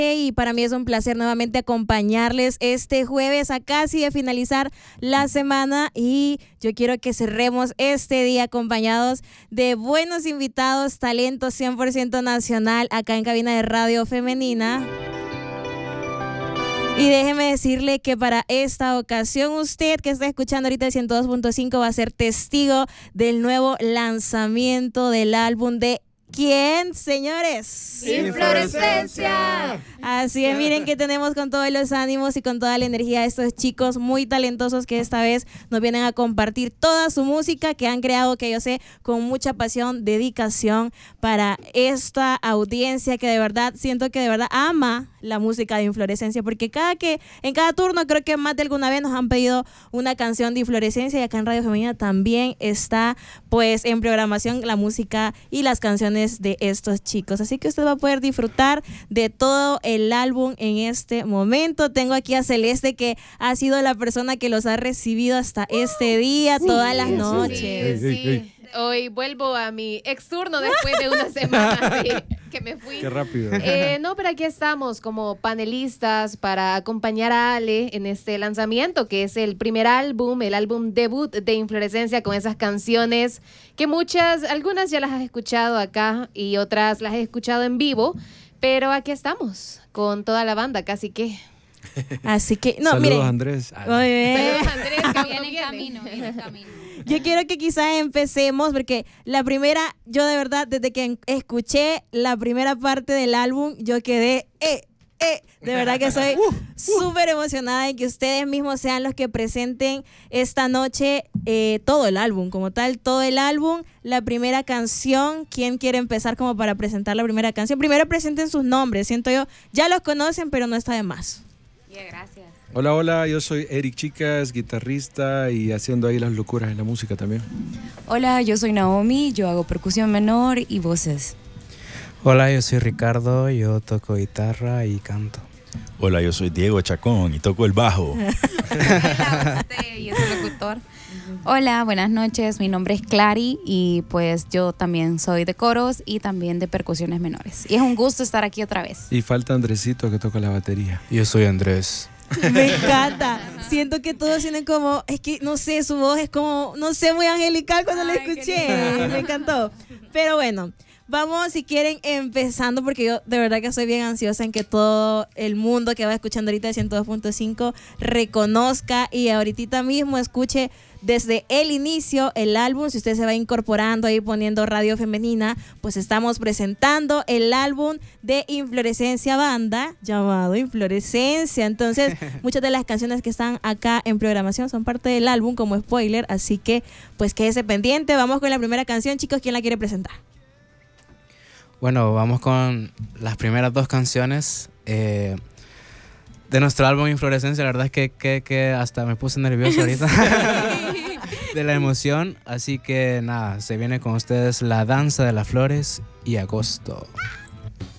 Y para mí es un placer nuevamente acompañarles este jueves a casi de finalizar la semana, y yo quiero que cerremos este día acompañados de buenos invitados, talento 100% nacional acá en cabina de Radio Femenina. Y déjeme decirle que para esta ocasión usted que está escuchando ahorita el 102.5 va a ser testigo del nuevo lanzamiento del álbum de ¿quién, señores? ¡Inflorescencia! Así es, miren que tenemos con todos los ánimos y con toda la energía a estos chicos muy talentosos que esta vez nos vienen a compartir toda su música que han creado, que yo sé, con mucha pasión, dedicación para esta audiencia que de verdad, siento que de verdad ama la música de Inflorescencia, porque en cada turno creo que más de alguna vez nos han pedido una canción de Inflorescencia, y acá en Radio Femenina también está pues en programación la música y las canciones de estos chicos, así que usted va a poder disfrutar de todo el álbum en este momento. Tengo aquí a Celeste, que ha sido la persona que los ha recibido hasta este día, todas las noches. Sí. Hoy vuelvo a mi ex turno después de una semana que me fui. Qué rápido. No, pero aquí estamos como panelistas para acompañar a Ale en este lanzamiento, que es el primer álbum, el álbum debut de Inflorescencia, con esas canciones que algunas ya las has escuchado acá y otras las he escuchado en vivo, pero aquí estamos con toda la banda, casi que. Así que, no, Saludos, miren. Andrés. Muy bien. Saludos, Andrés, que Viene en camino. Yo quiero que quizás empecemos, porque la primera, yo de verdad, desde que escuché la primera parte del álbum, yo quedé, de verdad que soy súper emocionada en que ustedes mismos sean los que presenten esta noche todo el álbum, como tal, todo el álbum, la primera canción. ¿Quién quiere empezar como para presentar la primera canción? Primero presenten sus nombres, siento yo, ya los conocen, pero no está de más. Gracias. Hola, yo soy Eric Chicas, guitarrista y haciendo ahí las locuras en la música también. Hola, yo soy Naomi, yo hago percusión menor y voces. Hola, yo soy Ricardo, yo toco guitarra y canto. Hola, yo soy Diego Chacón y toco el bajo. Hola, yo soy locutor. Hola, buenas noches, mi nombre es Clary y pues yo también soy de coros y también de percusiones menores. Y es un gusto estar aquí otra vez. Y falta Andresito, que toca la batería. Yo soy Andrés. Me encanta. Siento que todos tienen como, es que no sé, su voz es como, no sé, muy angelical cuando la escuché. Me encantó. Pero bueno, vamos, si quieren, empezando, porque yo de verdad que soy bien ansiosa en que todo el mundo que va escuchando ahorita el 102.5 reconozca y ahorita mismo escuche desde el inicio el álbum. Si usted se va incorporando ahí poniendo Radio Femenina, pues estamos presentando el álbum de Inflorescencia Banda, llamado Inflorescencia. Entonces, muchas de las canciones que están acá en programación son parte del álbum como spoiler, así que pues quédese pendiente. Vamos con la primera canción, chicos. ¿Quién la quiere presentar? Bueno, vamos con las primeras dos canciones de nuestro álbum Inflorescencia. La verdad es que hasta me puse nervioso ahorita de la emoción. Así que nada, se viene con ustedes La Danza de las Flores y Agosto.